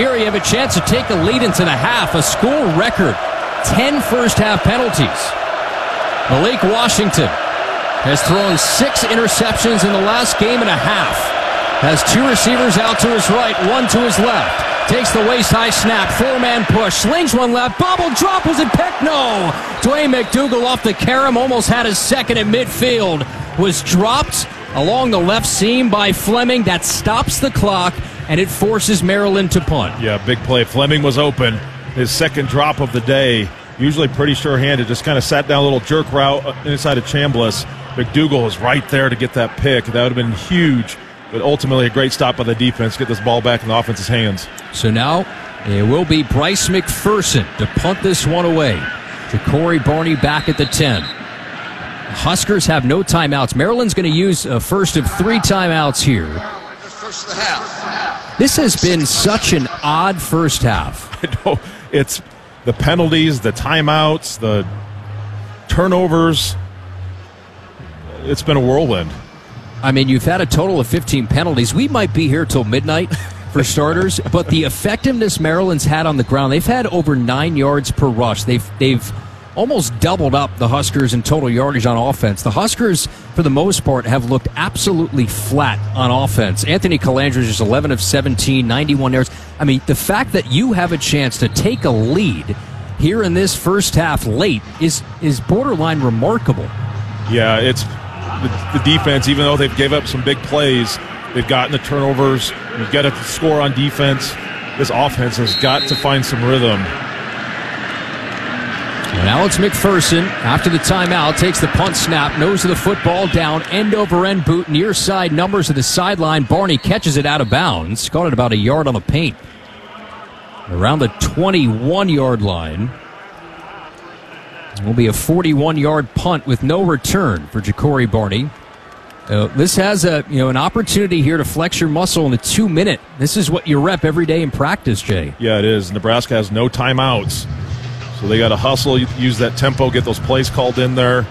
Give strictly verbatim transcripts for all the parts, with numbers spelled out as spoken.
here, you have a chance to take a lead into the half. A school record, ten first-half penalties. Malik Washington has thrown six interceptions in the last game and a half. Has two receivers out to his right, one to his left. Takes the waist-high snap, four-man push, slings one left, bobble drop, was it Peck? No! Dwayne McDougal off the carom, almost had his second at midfield. Was dropped along the left seam by Fleming. That stops the clock, and it forces Maryland to punt. Yeah, big play. Fleming was open. His second drop of the day. Usually pretty sure-handed. Just kind of sat down a little jerk route inside of Chambliss. McDougal was right there to get that pick. That would have been huge. But ultimately, a great stop by the defense. Get this ball back in the offense's hands. So now it will be Bryce McPherson to punt this one away. Ja'Cory Barney back at the ten. Huskers have no timeouts. Maryland's going to use a first of three timeouts here. First of the half. This has been such an odd first half. I know. It's the penalties, the timeouts, the turnovers. It's been a whirlwind. I mean, you've had a total of fifteen penalties. We might be here till midnight for starters, but the effectiveness Maryland's had on the ground, they've had over nine yards per rush. They've they've almost doubled up the Huskers in total yardage on offense. The Huskers, for the most part, have looked absolutely flat on offense. Anthony Calandra is eleven of seventeen, ninety-one yards. I mean, the fact that you have a chance to take a lead here in this first half late is is borderline remarkable. Yeah, it's the, the defense, even though they've gave up some big plays, they've gotten the turnovers. You've got to score on defense. This offense has got to find some rhythm. And Alex McPherson, after the timeout, takes the punt snap, nose of the football down, end-over-end boot, near side numbers to the sideline. Barney catches it out of bounds, caught it about a yard on the paint. Around the twenty-one-yard line. It will be a forty-one-yard punt with no return for Ja'Cory Barney. Uh, this has a you know an opportunity here to flex your muscle in the two-minute. This is what you rep every day in practice, Jay. Yeah, it is. Nebraska has no timeouts. So they got to hustle, use that tempo, get those plays called in there.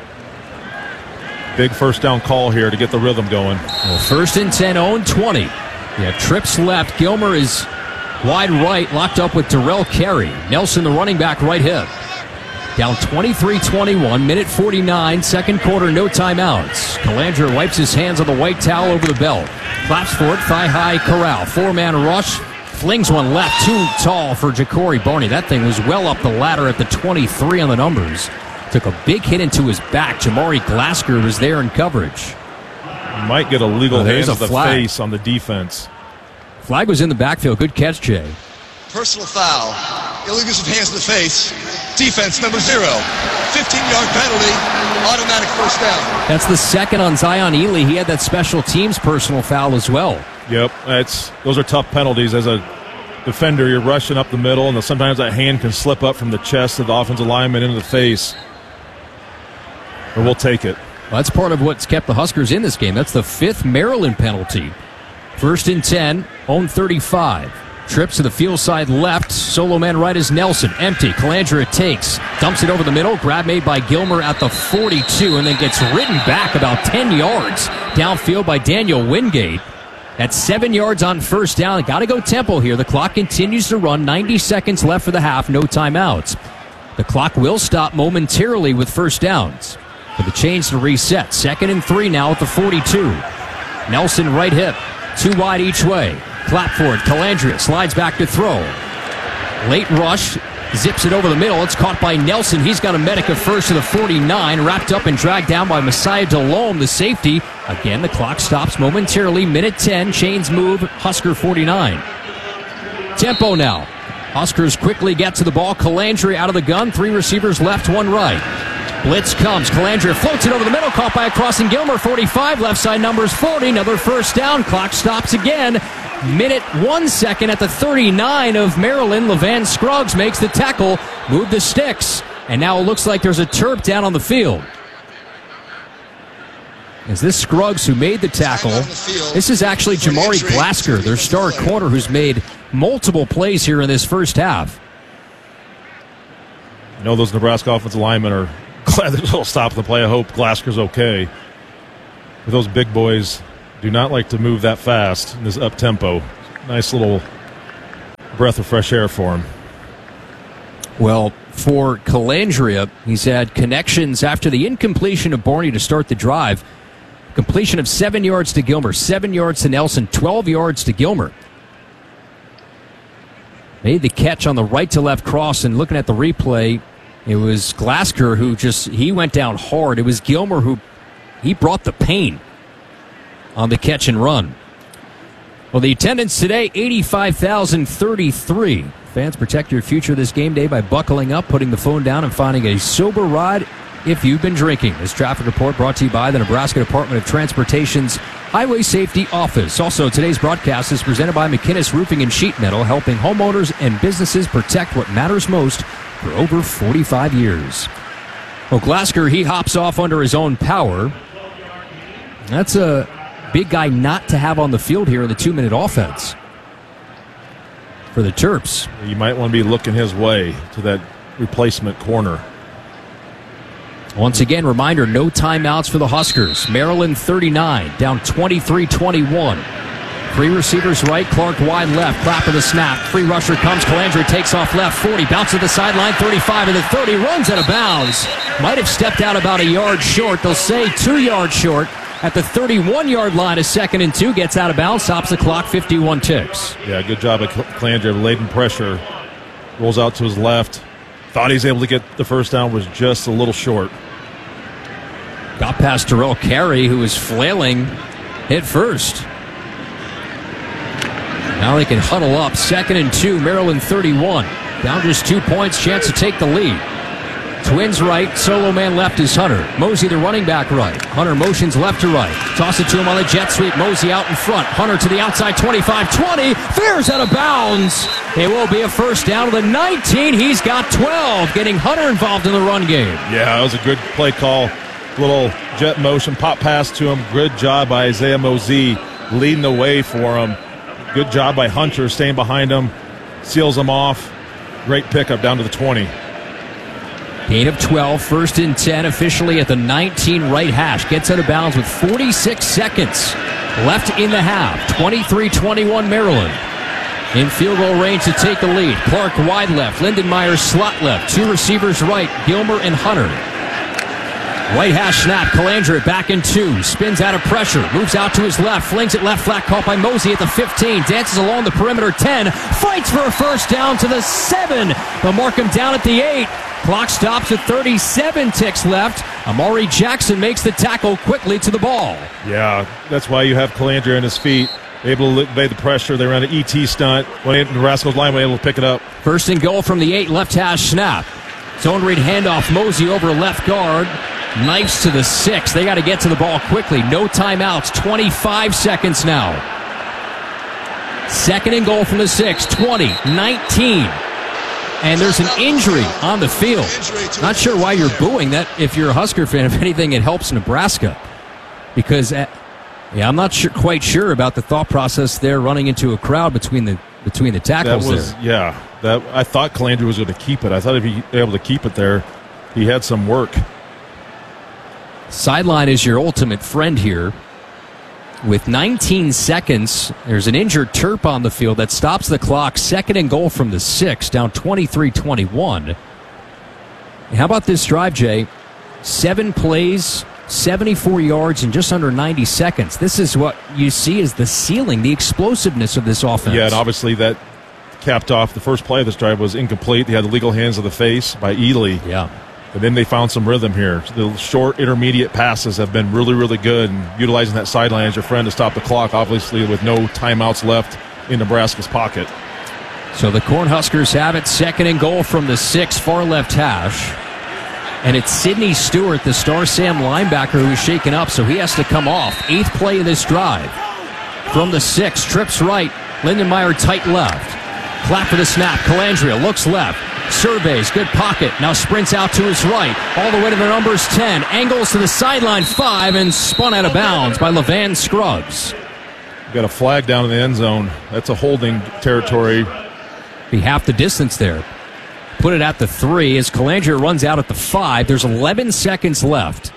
Big first down call here to get the rhythm going. Well, first and ten, own twenty. You have trips left. Gilmer is wide right, locked up with Darrell Carey. Nelson, the running back, right hip. Down twenty-three twenty-one, minute forty-nine, second quarter, no timeouts. Calandra wipes his hands on the white towel over the belt. Claps for it, thigh-high corral. Four-man rush, flings one left, too tall for Ja'Cory Barney. That thing was well up the ladder at the twenty-three on the numbers. Took a big hit into his back. Jamari Glasker was there in coverage. Might get a legal oh, hand to the flag. face on the defense. Flag was in the backfield. Good catch, Jay. Personal foul. Illegal use of hands to the face. Defense number zero. fifteen-yard penalty. Automatic first down. That's the second on Zion Ely. He had that special teams personal foul as well. Yep, that's those are tough penalties. As a defender, you're rushing up the middle, and sometimes that hand can slip up from the chest of the offensive lineman into the face. But we'll take it. Well, that's part of what's kept the Huskers in this game. That's the fifth Maryland penalty. First and ten, own thirty-five. Trips to the field side left. Solo man right is Nelson. Empty. Calandra takes. Dumps it over the middle. Grab made by Gilmer at the forty-two, and then gets ridden back about ten yards downfield by Daniel Wingate. That's seven yards on first down. Got to go tempo here. The clock continues to run. ninety seconds left for the half. No timeouts. The clock will stop momentarily with first downs. For the change to reset. Second and three now at the forty-two. Nelson right hip. Two wide each way. Clap for it. Calandra slides back to throw. Late rush. Zips it over the middle. It's caught by Nelson. He's got a Medica first to the forty-nine. Wrapped up and dragged down by Messiah Delhomme, the safety. Again, the clock stops momentarily. Minute ten. Chains move. Husker forty-nine. Tempo now. Huskers quickly get to the ball. Calandra out of the gun. Three receivers left, one right. Blitz comes. Calandra floats it over the middle. Caught by a crossing Gilmer. forty-five. Left side numbers forty. Another first down. Clock stops again. Minute one second at the thirty-nine of Maryland. Levan Scruggs makes the tackle. Move the sticks. And now it looks like there's a Terp down on the field. Is this Scruggs who made the tackle? This is actually Jamari Glasker, their star corner, who's made multiple plays here in this first half. I know those Nebraska offensive linemen are glad there's a little stop in the play. I hope Glasker's okay. But those big boys do not like to move that fast in this up-tempo. Nice little breath of fresh air for him. Well, for Calandria, he's had connections after the incompletion of Borney to start the drive. Completion of seven yards to Gilmer, seven yards to Nelson, twelve yards to Gilmer. Made the catch on the right to left cross, and looking at the replay, it was Glasker who just, he went down hard. It was Gilmer who, he brought the pain on the catch and run. Well, the attendance today, eighty-five thousand thirty-three. Fans, protect your future this game day by buckling up, putting the phone down, and finding a sober ride if you've been drinking. This traffic report brought to you by the Nebraska Department of Transportation's Highway Safety Office. Also, today's broadcast is presented by McInnes Roofing and Sheet Metal, helping homeowners and businesses protect what matters most for over forty-five years. Well, Glasker, he hops off under his own power. That's a big guy not to have on the field here in the two-minute offense for the Terps. You might want to be looking his way to that replacement corner. Once again, reminder, no timeouts for the Huskers. Maryland thirty-nine, down twenty-three twenty-one. Three receivers right, Clark wide left. Clap of the snap. Free rusher comes. Calandria takes off left, forty. Bounce to the sideline, thirty-five, and the thirty. Runs out of bounds. Might have stepped out about a yard short. They'll say two yards short. At the thirty-one-yard line, a second and two. Gets out of bounds, stops the clock, fifty-one ticks. Yeah, good job at Calandria. Laden pressure. Rolls out to his left. Thought he was able to get the first down, was just a little short. Got past Terrell Carey, who was flailing head first. Now they can huddle up. Second and two, Maryland thirty-one. Down just two points, chance to take the lead. Twins right, solo man left is Hunter. Mosey, the running back, right. Hunter motions left to right. Toss it to him on the jet sweep. Mosey out in front. Hunter to the outside, twenty-five twenty. Fares out of bounds. It will be a first down to the nineteen. He's got twelve, getting Hunter involved in the run game. Yeah, that was a good play call. Little jet motion, pop pass to him. Good job by Isaiah Mosey leading the way for him. Good job by Hunter staying behind him. Seals him off. Great pickup down to the twenty. Gain of twelve, first and ten, officially at the nineteen right hash. Gets out of bounds with forty-six seconds left in the half. twenty-three twenty-one Maryland. In field goal range to take the lead. Clark wide left, Lindenmeyer slot left. Two receivers right, Gilmer and Hunter. Right hash snap, Calandria back in two. Spins out of pressure, moves out to his left, flings it left flat, caught by Mosey at the fifteen. Dances along the perimeter, ten. Fights for a first down to the seven. They'll mark him down at the eight. Clock stops at thirty-seven ticks left. Amari Jackson makes the tackle quickly to the ball. Yeah, that's why you have Calandria on his feet, able to obey the pressure. They ran an E T stunt. When Nebraska's line was able to pick it up. First and goal from the eight, left hash snap. Zone read handoff, Mosey over left guard. Knifes to the six. They got to get to the ball quickly. No timeouts. twenty-five seconds now. Second and goal from the six. twenty, nineteen. And there's an injury on the field. Not sure why you're booing that. If you're a Husker fan, if anything, it helps Nebraska. Because, uh, yeah, I'm not sure, quite sure about the thought process there, running into a crowd between the between the tackles that was, there. Yeah, that I thought Calandria was going to keep it. I thought if he was able to keep it there, he had some work. Sideline is your ultimate friend here. With nineteen seconds, there's an injured Terp on the field that stops the clock. Second and goal from the six, down twenty-three twenty-one. How about this drive, Jay? Seven plays, seventy-four yards in just under ninety seconds. This is what you see as the ceiling, the explosiveness of this offense. Yeah, and obviously that capped off the first play of this drive was incomplete. They had the legal hands of the face by Ely. Yeah. And then they found some rhythm here. The short, intermediate passes have been really, really good, and utilizing that sideline as your friend to stop the clock, obviously with no timeouts left in Nebraska's pocket. So the Cornhuskers have it, second and goal from the six, far left hash. And it's Sidney Stewart, the Star Sam linebacker, who's shaken up, so he has to come off. Eighth play of this drive. From the six, trips right, Lindenmeyer tight left. Clap for the snap, Calandria looks left. Surveys, good pocket, now sprints out to his right, all the way to the numbers ten, angles to the sideline five, and spun out of bounds by Levan Scruggs. Got a flag down in the end zone. That's a holding territory. Be half the distance there. Put it at the three as Calandria runs out at the five. There's eleven seconds left.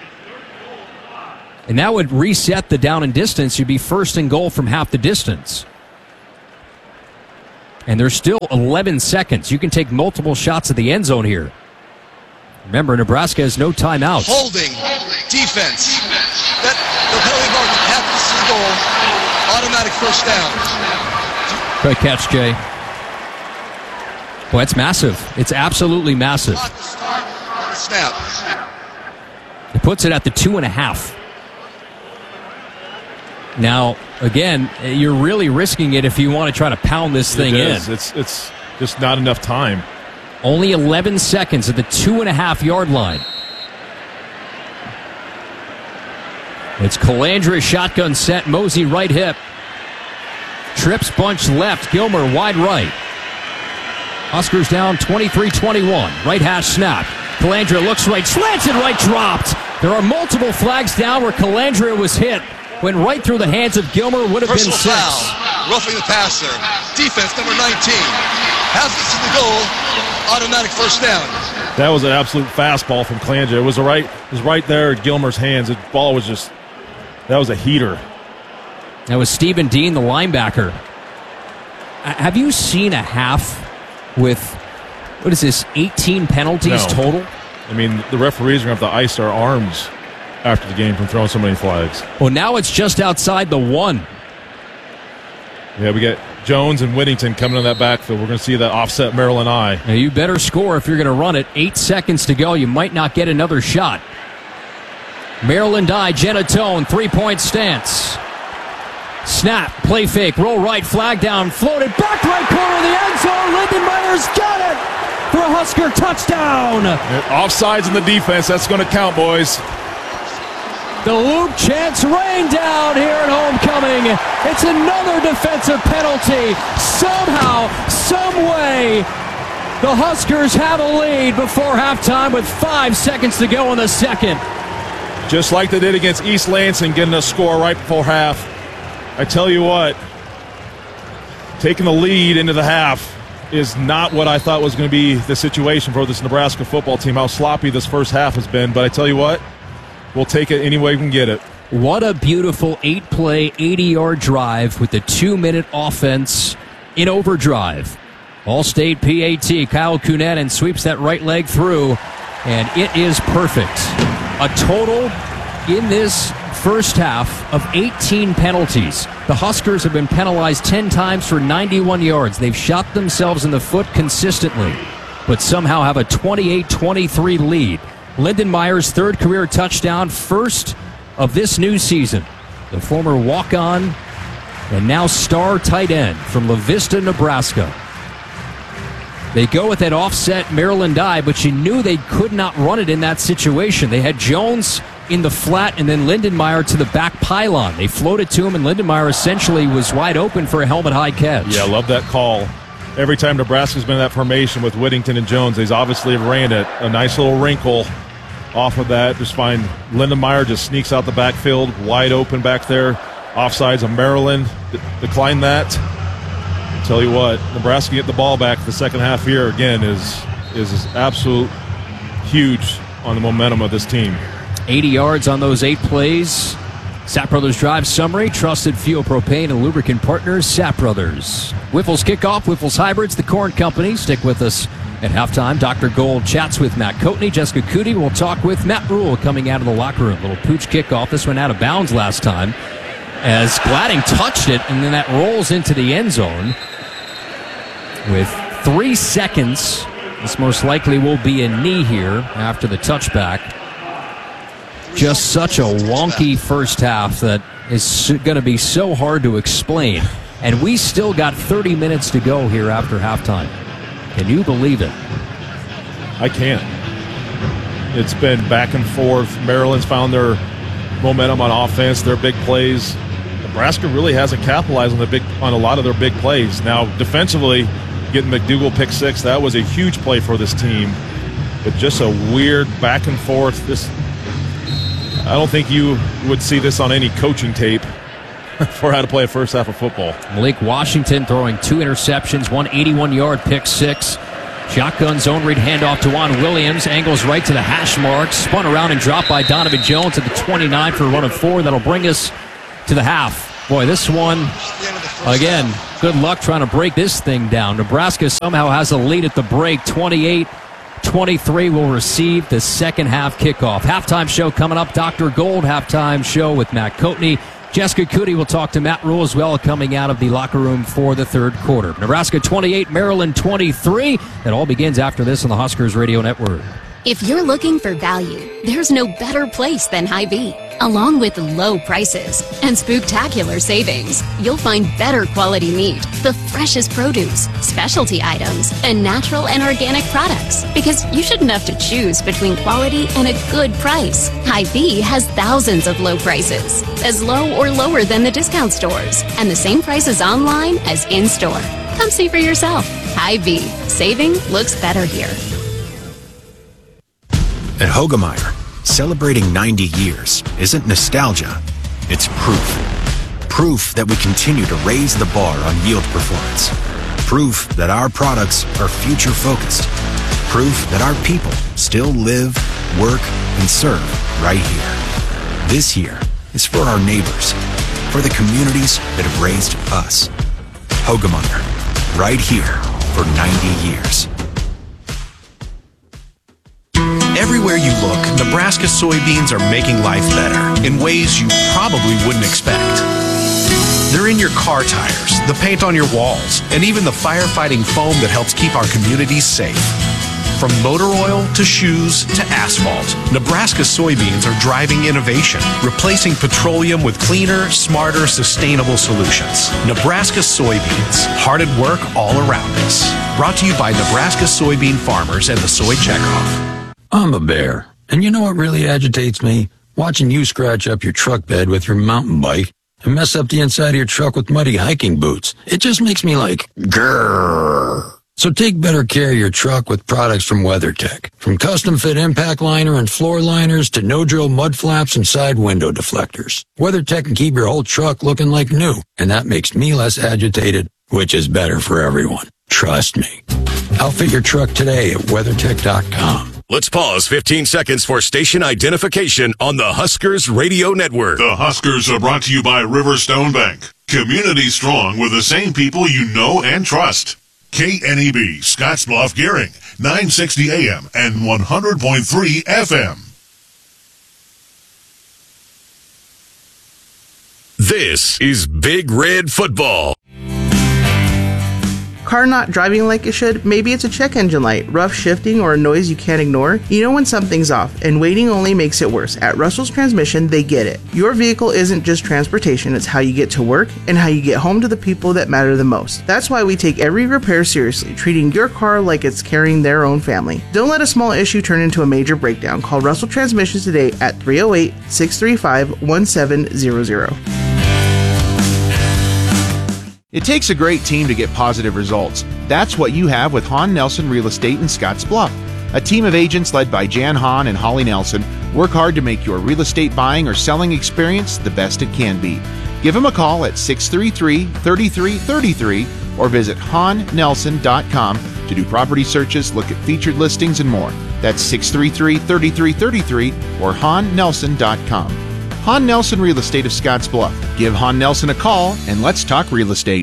And that would reset the down and distance. You'd be first and goal from half the distance. And there's still eleven seconds. You can take multiple shots at the end zone here. Remember, Nebraska has no timeouts. Holding. Defense. That, the penalty mark happens to the goal. Automatic first down. Good catch, Jay. Boy, it's massive. It's absolutely massive. Snap. It puts it at the two and a half. Now, again, you're really risking it if you want to try to pound this thing it in. Is. It's it's just not enough time. Only eleven seconds at the two and a half yard line. It's Calandra shotgun set. Mosey right hip. Trips bunch left. Gilmer wide right. Huskers down twenty-three twenty-one. Right hash snap. Calandra looks right. Slanted right, dropped. There are multiple flags down where Calandra was hit. Went right through the hands of Gilmer. Would have Personal been six. Foul. Roughing the passer. Defense number nineteen. Passes to the goal. Automatic first down. That was an absolute fastball from Calandra. It was a right. It was right there at Gilmer's hands. The ball was just. That was a heater. That was Stephen Dean, the linebacker. Uh, have you seen a half with, what is this, eighteen penalties No. total? I mean, the referees are going to have to ice their arms after the game from throwing so many flags. Well, now it's just outside the one. Yeah, we got Jones and Whittington coming in that backfield. We're going to see that offset Maryland eye. Now, you better score if you're going to run it. Eight seconds to go. You might not get another shot. Maryland eye, Genatone, three-point stance. Snap, play fake, roll right, flag down, floated back right corner of the end zone. Lindenmeyer's got it for a Husker touchdown. And offsides in the defense. That's going to count, boys. The loop chants rain down here at homecoming. It's another defensive penalty. Somehow, some way, the Huskers have a lead before halftime with five seconds to go in the second. Just like they did against East Lansing, getting a score right before half. I tell you what, taking the lead into the half is not what I thought was going to be the situation for this Nebraska football team, how sloppy this first half has been. But I tell you what, we'll take it any way we can get it. What a beautiful eight-play, eighty-yard drive with the two-minute offense in overdrive. All-State P A T, Kyle Kunanen sweeps that right leg through, and it is perfect. A total in this first half of eighteen penalties. The Huskers have been penalized ten times for ninety-one yards. They've shot themselves in the foot consistently, but somehow have a twenty-eight twenty-three lead. Lindenmeyer's third career touchdown, first of this new season. The former walk-on and now star tight end from La Vista, Nebraska. They go with that offset Maryland eye, but you knew they could not run it in that situation. They had Jones in the flat and then Lindenmeyer to the back pylon. They floated to him, and Lindenmeyer essentially was wide open for a helmet-high catch. Yeah, I love that call. Every time Nebraska's been in that formation with Whittington and Jones, they've obviously ran it. A nice little wrinkle off of that. Just find Lindenmeyer just sneaks out the backfield, wide open back there. Offsides of Maryland. De- decline that. Tell you what, Nebraska get the ball back the second half here again is is absolute huge on the momentum of this team. eighty yards on those eight plays. Sapp Brothers Drive summary, trusted fuel, propane, and lubricant partners, Sapp Brothers. Whiffles kickoff, Whiffles Hybrids, the Corn Company. Stick with us at halftime. Doctor Gold chats with Matt Coatney. Jessica Cootie will talk with Matt Rule coming out of the locker room. Little pooch kickoff. This went out of bounds last time as Gladding touched it, and then that rolls into the end zone. With three seconds, this most likely will be a knee here after the touchback. Just such a wonky first half that is going to be so hard to explain. And we still got thirty minutes to go here after halftime. Can you believe it? I can't. It's been back and forth. Maryland's found their momentum on offense, their big plays. Nebraska really hasn't capitalized on the big on a lot of their big plays. Now, defensively, getting McDougal pick six, that was a huge play for this team. But just a weird back and forth. This, I don't think you would see this on any coaching tape for how to play a first half of football. Malik Washington throwing two interceptions, one eighty-one-yard pick six. Shotgun zone read handoff to Juan Williams. Angles right to the hash mark. Spun around and dropped by Donovan Jones at the twenty-nine for a run of four. That'll bring us to the half. Boy, this one Again, good luck trying to break this thing down. Nebraska somehow has a lead at the break. twenty-eight twenty-three will receive the second half kickoff. Halftime show coming up. Doctor Gold halftime show with Matt Coatney. Jessica Cootie will talk to Matt Rule as well, coming out of the locker room for the third quarter. Nebraska twenty-eight, Maryland twenty-three. It all begins after this on the Huskers Radio Network. If you're looking for value, there's no better place than Hy-Vee. Along with low prices and spooktacular savings, you'll find better quality meat, the freshest produce, specialty items, and natural and organic products. Because you shouldn't have to choose between quality and a good price. Hy-Vee has thousands of low prices, as low or lower than the discount stores, and the same prices online as in-store. Come see for yourself. Hy-Vee. Saving looks better here. At Hoegemeyer, celebrating ninety years isn't nostalgia, it's proof. Proof that we continue to raise the bar on yield performance. Proof that our products are future-focused. Proof that our people still live, work, and serve right here. This year is for our neighbors, for the communities that have raised us. Hoegemeyer, right here for ninety years. Everywhere you look, Nebraska soybeans are making life better in ways you probably wouldn't expect. They're in your car tires, the paint on your walls, and even the firefighting foam that helps keep our communities safe. From motor oil to shoes to asphalt, Nebraska soybeans are driving innovation, replacing petroleum with cleaner, smarter, sustainable solutions. Nebraska soybeans, hard at work all around us. Brought to you by Nebraska soybean farmers and the Soy Checkoff. I'm a bear, and you know what really agitates me? Watching you scratch up your truck bed with your mountain bike and mess up the inside of your truck with muddy hiking boots. It just makes me like, grrr. So take better care of your truck with products from WeatherTech. From custom fit impact liner and floor liners to no-drill mud flaps and side window deflectors. WeatherTech can keep your whole truck looking like new, and that makes me less agitated, which is better for everyone. Trust me. Outfit your truck today at WeatherTech dot com. Let's pause fifteen seconds for station identification on the Huskers Radio Network. The Huskers are brought to you by Riverstone Bank. Community strong with the same people you know and trust. K N E B, Scottsbluff, Gearing, nine sixty A M and one hundred point three F M. This is Big Red Football. Car not driving like it should? Maybe it's a check engine light, rough shifting, or a noise you can't ignore? You know when something's off, and waiting only makes it worse. At Russell's Transmission, they get it. Your vehicle isn't just transportation, it's how you get to work and how you get home to the people that matter the most. That's why we take every repair seriously, treating your car like it's carrying their own family. Don't let a small issue turn into a major breakdown. Call Russell Transmissions today at three oh eight, six three five, one seven zero zero. It takes a great team to get positive results. That's what you have with Hahn Nelson Real Estate in Scottsbluff. A team of agents led by Jan Hahn and Holly Nelson work hard to make your real estate buying or selling experience the best it can be. Give them a call at six three three, three three three three or visit hahn nelson dot com to do property searches, look at featured listings, and more. That's six three three, three three three three or hahn nelson dot com. Hahn Nelson Real Estate of Scottsbluff. Give Hahn Nelson a call and let's talk real estate.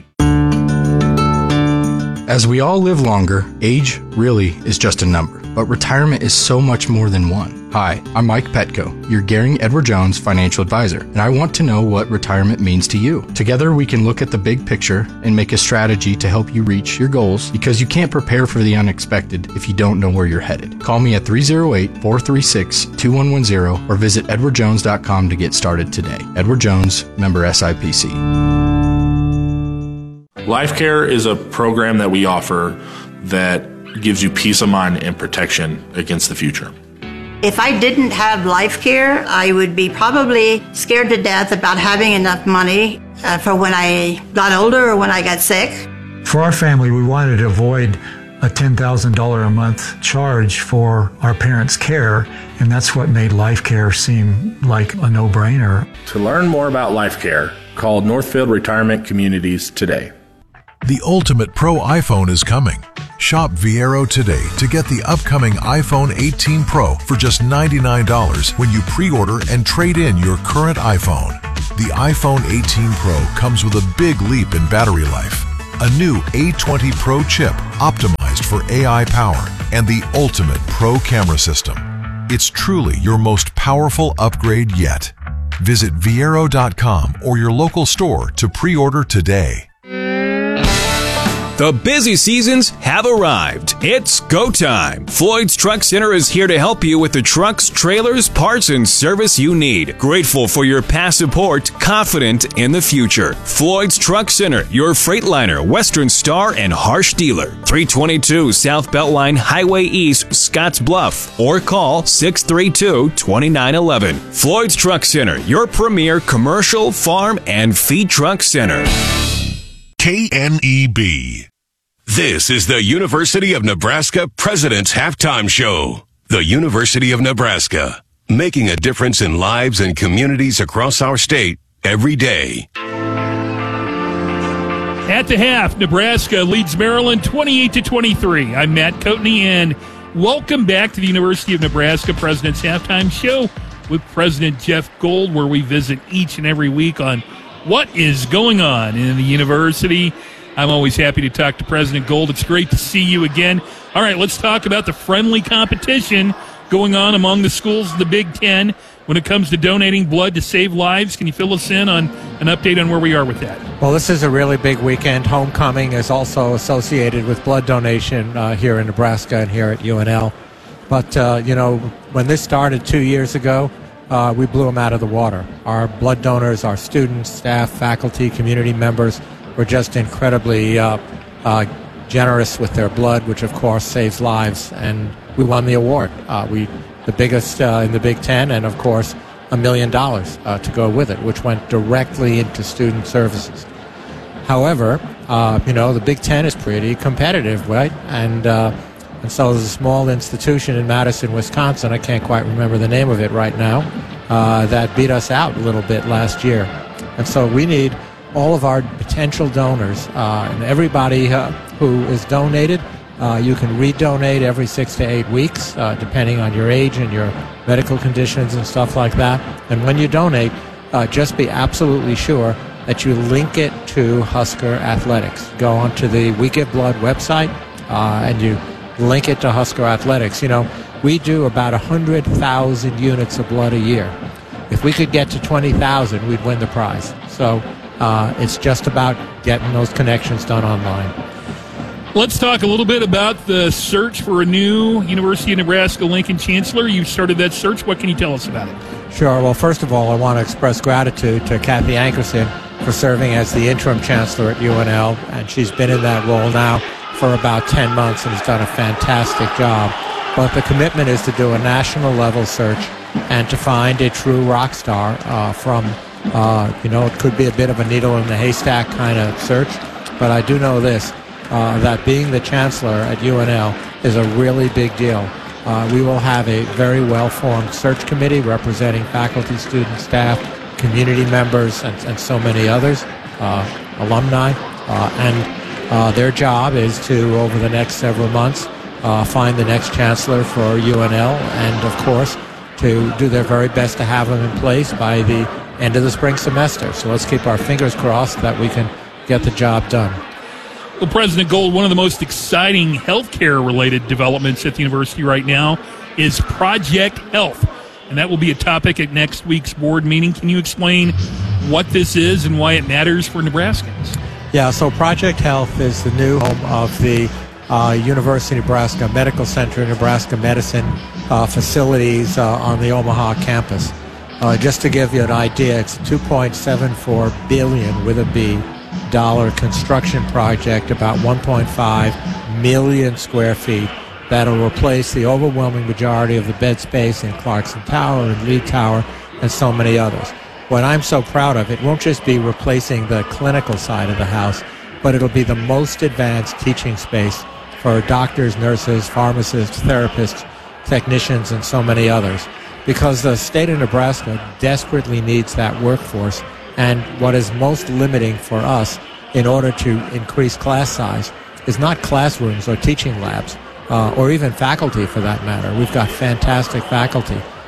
As we all live longer, age really is just a number, but retirement is so much more than one. Hi, I'm Mike Petco, your Gehring Edward Jones financial advisor, and I want to know what retirement means to you. Together we can look at the big picture and make a strategy to help you reach your goals, because you can't prepare for the unexpected if you don't know where you're headed. Call me at three oh eight, four three six, two one one zero or visit edward jones dot com to get started today. Edward Jones, member S I P C. LifeCare is a program that we offer that gives you peace of mind and protection against the future. If I didn't have LifeCare, I would be probably scared to death about having enough money uh, for when I got older or when I got sick. For our family, we wanted to avoid a ten thousand dollars a month charge for our parents' care, and that's what made LifeCare seem like a no-brainer. To learn more about LifeCare, call Northfield Retirement Communities today. The ultimate pro iPhone is coming. Shop Viero today to get the upcoming iPhone eighteen Pro for just ninety-nine dollars when you pre-order and trade in your current iPhone. The iPhone eighteen Pro comes with a big leap in battery life. A new A twenty Pro chip optimized for A I power and the ultimate Pro camera system. It's truly your most powerful upgrade yet. Visit Viero dot com or your local store to pre-order today. The busy seasons have arrived. It's go time. Floyd's Truck Center is here to help you with the trucks, trailers, parts, and service you need. Grateful for your past support, confident in the future. Floyd's Truck Center, your Freightliner, Western Star, and Harsh dealer. three twenty-two South Beltline Highway East, Scotts Bluff. Or call six three two, two nine one one. Floyd's Truck Center, your premier commercial, farm, and feed truck center. K N E B. This is the University of Nebraska President's Halftime Show. The University of Nebraska, making a difference in lives and communities across our state every day. At the half, Nebraska leads Maryland twenty-eight to twenty-three. I'm Matt Coatney, and welcome back to the University of Nebraska President's Halftime Show with President Jeff Gold, where we visit each and every week on what is going on in the university. I'm always happy to talk to President Gold. It's great to see you again. All right, let's talk about the friendly competition going on among the schools of the Big Ten when it comes to donating blood to save lives. Can you fill us in on an update on where we are with that? Well, this is a really big weekend. Homecoming is also associated with blood donation uh, here in Nebraska and here at U N L. But, uh, you know, when this started two years ago, Uh, we blew them out of the water. Our blood donors, our students, staff, faculty, community members were just incredibly uh, uh, generous with their blood, which of course saves lives, and we won the award. Uh, we, the biggest uh, in the Big Ten, and of course a million dollars uh, to go with it, which went directly into student services. However, uh, you know, the Big Ten is pretty competitive, right? And uh, And so there's a small institution in Madison, Wisconsin, I can't quite remember the name of it right now, uh, that beat us out a little bit last year. And so we need all of our potential donors uh, and everybody uh, who is donated. Uh, you can redonate every six to eight weeks, uh, depending on your age and your medical conditions and stuff like that. And when you donate, uh, just be absolutely sure that you link it to Husker Athletics. Go onto the We Give Blood website uh, and you link it to Husker Athletics. You know, we do about one hundred thousand units of blood a year. If we could get to twenty thousand, we'd win the prize. So uh, it's just about getting those connections done online. Let's talk a little bit about the search for a new University of Nebraska-Lincoln Chancellor. You started that search. What can you tell us about it? Sure. Well, first of all, I want to express gratitude to Kathy Ankerson for serving as the interim chancellor at U N L, and she's been in that role now for about ten months and has done a fantastic job. But the commitment is to do a national level search and to find a true rock star uh, from, uh, you know, it could be a bit of a needle in the haystack kind of search, but I do know this, uh, that being the chancellor at U N L is a really big deal. Uh, we will have a very well-formed search committee representing faculty, students, staff, community members, and, and so many others, uh, alumni, uh, and Uh, their job is to, over the next several months, uh, find the next chancellor for U N L and, of course, to do their very best to have them in place by the end of the spring semester. So let's keep our fingers crossed that we can get the job done. Well, President Gold, one of the most exciting healthcare-related developments at the university right now is Project Health, and that will be a topic at next week's board meeting. Can you explain what this is and why it matters for Nebraskans? Yeah, so Project Health is the new home of the uh, University of Nebraska Medical Center, Nebraska Medicine uh, facilities uh, on the Omaha campus. Uh, just to give you an idea, it's a two point seven four billion dollars with a B dollar construction project, about one point five million square feet, that'll replace the overwhelming majority of the bed space in Clarkson Tower and Lee Tower and so many others. What I'm so proud of, it won't just be replacing the clinical side of the house, but it'll be the most advanced teaching space for doctors, nurses, pharmacists, therapists, technicians, and so many others. Because the state of Nebraska desperately needs that workforce, and what is most limiting for us in order to increase class size is not classrooms or teaching labs, uh, or even faculty for that matter. We've got fantastic faculty.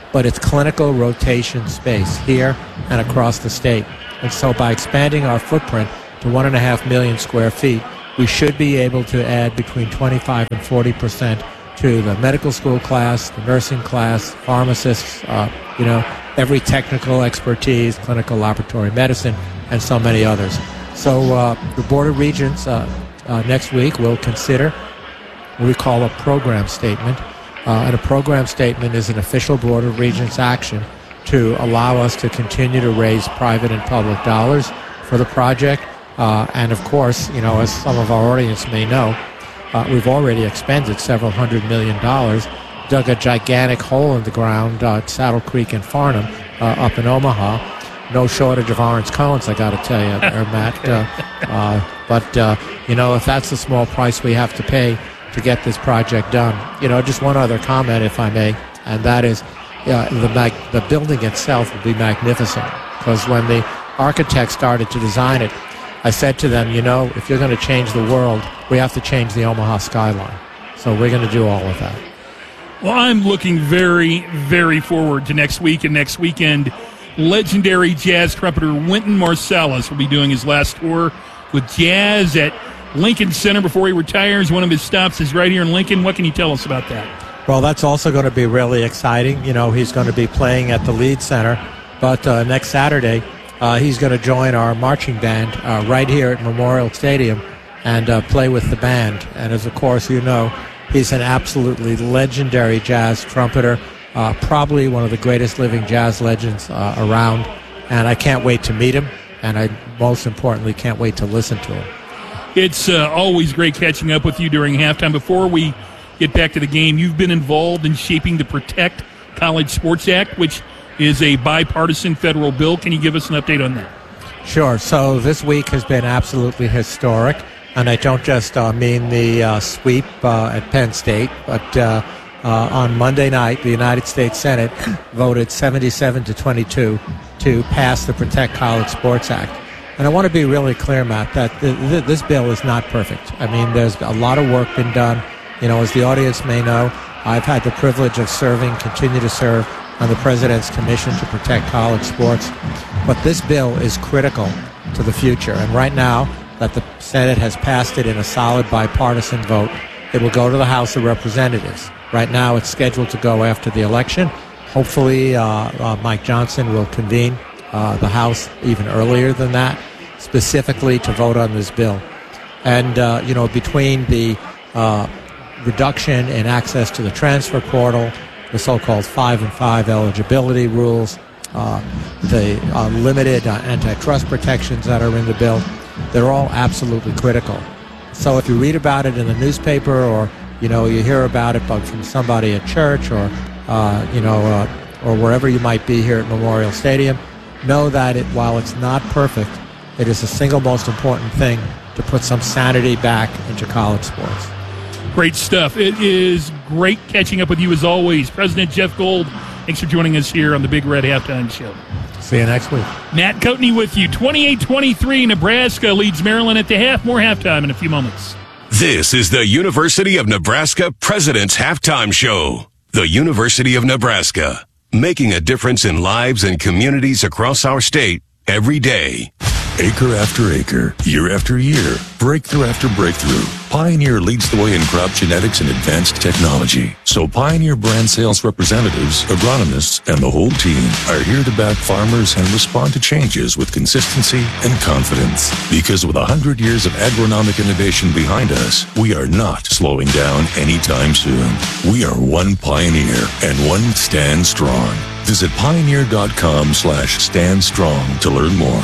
but it's clinical rotation space here and across the state. And so by expanding our footprint to one and a half million square feet, we should be able to add between twenty-five and forty percent to the medical school class, the nursing class, pharmacists, uh, you know, every technical expertise, clinical laboratory medicine, and so many others. So uh, the Board of Regents uh, uh, next week will consider what we call a program statement. Uh, and a program statement is an official Board of Regents action to allow us to continue to raise private and public dollars for the project. Uh, and of course, you know, as some of our audience may know, uh, we've already expended several hundred million dollars, dug a gigantic hole in the ground uh, at Saddle Creek and Farnham uh, up in Omaha. No shortage of orange cones, I got to tell you, there, Matt. Uh, uh, but, uh, you know, if that's the small price we have to pay to get this project done. You know, just one other comment, if I may, and that is uh, the, mag- the building itself will be magnificent. Because when the architects started to design it, I said to them, you know, if you're going to change the world, we have to change the Omaha skyline. So we're going to do all of that. Well, I'm looking very, very forward to next week and next weekend. Legendary jazz trumpeter Wynton Marsalis will be doing his last tour with jazz at Lincoln Center before he retires. One of his stops is right here in Lincoln. What can you tell us about that? Well, that's also going to be really exciting. You know, he's going to be playing at the Lead Center, but uh, next Saturday uh, he's going to join our marching band uh, right here at Memorial Stadium and uh, play with the band. And as of course you know, he's an absolutely legendary jazz trumpeter. Uh, probably one of the greatest living jazz legends uh, around, and I can't wait to meet him, and I most importantly can't wait to listen to him. It's uh, always great catching up with you during halftime. Before we get back to the game, you've been involved in shaping the Protect College Sports Act, which is a bipartisan federal bill. Can you give us an update on that? Sure. So this week has been absolutely historic, and I don't just uh, mean the uh, sweep uh, at Penn State, but uh, Uh, on Monday night, the United States Senate voted seventy-seven to twenty-two to pass the Protect College Sports Act. And I want to be really clear, Matt, that th- th- this bill is not perfect. I mean, there's a lot of work been done. You know, as the audience may know, I've had the privilege of serving, continue to serve, on the President's Commission to Protect College Sports. But this bill is critical to the future. And right now, that the Senate has passed it in a solid bipartisan vote, it will go to the House of Representatives. Right now, it's scheduled to go after the election. Hopefully, uh, uh, Mike Johnson will convene uh, the House even earlier than that, specifically to vote on this bill. And, uh, you know, between the uh, reduction in access to the transfer portal, the so-called five and five eligibility rules, uh, the uh, limited uh, antitrust protections that are in the bill, they're all absolutely critical. So if you read about it in the newspaper, or you know, you hear about it from somebody at church, or uh, you know, uh, or wherever you might be here at Memorial Stadium, know that it, while it's not perfect, it is the single most important thing to put some sanity back into college sports. Great stuff. It is great catching up with you as always, President Jeff Gold. Thanks for joining us here on the Big Red Halftime Show. See you next week. Matt Coatney with you. twenty-eight twenty-three, Nebraska leads Maryland at the half. More halftime in a few moments. This is the University of Nebraska President's Halftime Show. The University of Nebraska, making a difference in lives and communities across our state every day. Acre after acre, year after year, breakthrough after breakthrough, Pioneer leads the way in crop genetics and advanced technology. So Pioneer brand sales representatives, agronomists, and the whole team are here to back farmers and respond to changes with consistency and confidence. Because with one hundred years of agronomic innovation behind us, we are not slowing down anytime soon. We are one Pioneer and one Stand Strong. Visit pioneer.com slash stand strong to learn more.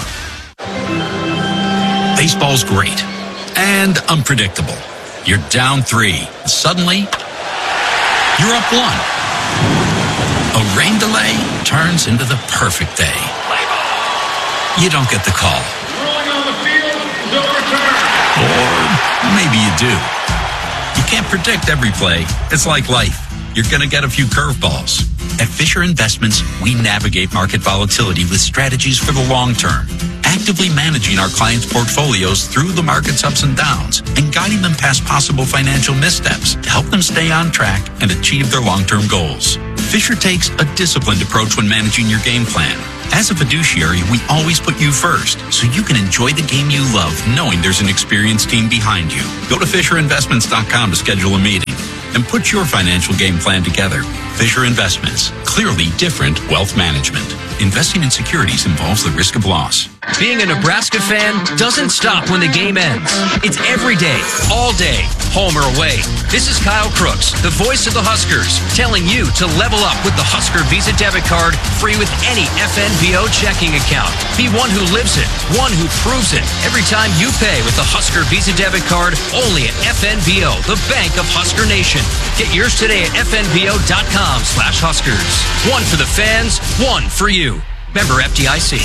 Baseball's great and unpredictable. You're down three. Suddenly, you're up one. A rain delay turns into the perfect day. You don't get the call. Rolling on the field, no return. Or maybe you do. You can't predict every play. It's like life. You're going to get a few curveballs. At Fisher Investments, we navigate market volatility with strategies for the long term, actively managing our clients' portfolios through the market's ups and downs and guiding them past possible financial missteps to help them stay on track and achieve their long-term goals. Fisher takes a disciplined approach when managing your game plan. As a fiduciary, we always put you first, so you can enjoy the game you love, knowing there's an experienced team behind you. Go to Fisher Investments dot com to schedule a meeting and put your financial game plan together. Fisher Investments, clearly different wealth management. Investing in securities involves the risk of loss. Being a Nebraska fan doesn't stop when the game ends. It's every day, all day, home or away. This is Kyle Crooks, the voice of the Huskers, telling you to level up with the Husker Visa debit card, free with any F N V O checking account. Be one who lives it, one who proves it. Every time you pay with the Husker Visa debit card, only at F N V O, the bank of Husker Nation. Get yours today at F N V O dot com slash Huskers. One for the fans, one for you. Member F D I C.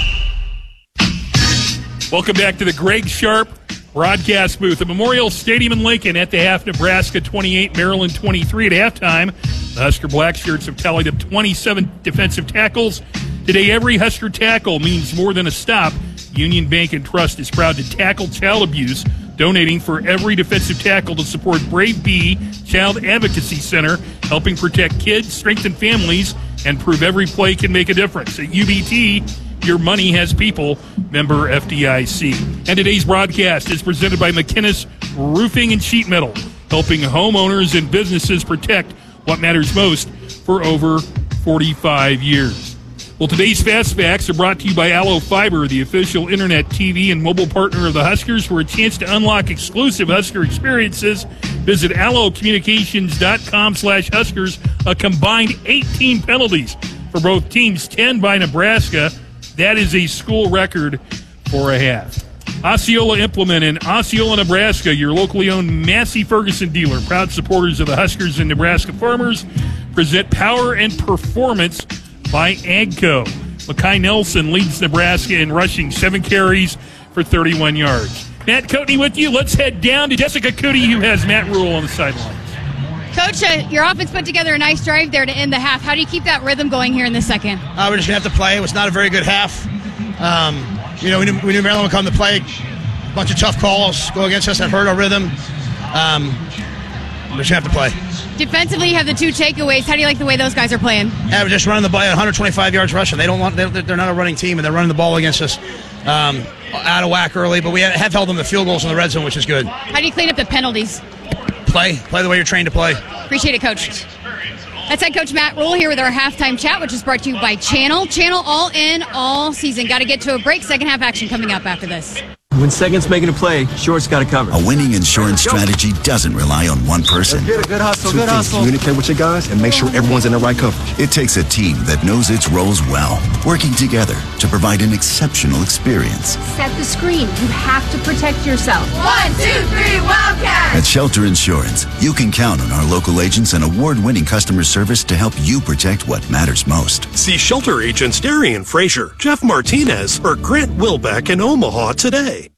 Welcome back to the Greg Sharp broadcast booth at Memorial Stadium in Lincoln. At the half, Nebraska twenty-eight, Maryland twenty-three. At halftime, the Husker Black Shirts have tallied up twenty-seven defensive tackles. Today, every Husker tackle means more than a stop. Union Bank and Trust is proud to tackle child abuse, donating for every defensive tackle to support Brave Bee Child Advocacy Center, helping protect kids, strengthen families, and prove every play can make a difference. At U B T, your money has people. Member F D I C. And today's broadcast is presented by McInnes Roofing and Sheet Metal, helping homeowners and businesses protect what matters most for over forty-five years. Well, today's Fast Facts are brought to you by Allo Fiber, the official internet, T V, and mobile partner of the Huskers. For a chance to unlock exclusive Husker experiences, visit allo communications dot com slash Huskers. A combined eighteen penalties for both teams, ten by Nebraska. That is a school record for a half. Osceola Implement in Osceola, Nebraska, your locally owned Massey Ferguson dealer, proud supporters of the Huskers and Nebraska farmers, present Power and Performance by Agco. Makai Nelson leads Nebraska in rushing, seven carries for thirty-one yards. Matt Coatney with you. Let's head down to Jessica Cootie, who has Matt Rule on the sidelines. Coach, uh, your offense put together a nice drive there to end the half. How do you keep that rhythm going here in the second? Uh, we're just going to have to play. It was not a very good half. Um, you know, we knew, we knew Maryland would come to play. A bunch of tough calls go against us that hurt our rhythm. Um, we're just going to have to play. Defensively, you have the two takeaways. How do you like the way those guys are playing? Yeah, we're just running the ball at one hundred twenty-five yards rushing. They don't want. They're, they're not a running team, and they're running the ball against us um, out of whack early. But we have held them to field goals in the red zone, which is good. How do you clean up the penalties? Play, play the way you're trained to play. Appreciate it, Coach. That's head coach Matt Rule here with our halftime chat, which is brought to you by Channel. Channel all in, all season. Got to get to a break. Second half action coming up after this. When second's making a play, short's got to cover. A winning insurance strategy doesn't rely on one person. Good, good hustle, Two good things. hustle. Communicate with your guys and make sure everyone's in the right coverage. It takes a team that knows its roles well, working together to provide an exceptional experience. Set the screen. You have to protect yourself. One, two, three, Wildcats! At Shelter Insurance, you can count on our local agents and award-winning customer service to help you protect what matters most. See Shelter agents Darian Frazier, Jeff Martinez, or Grant Wilbeck in Omaha today.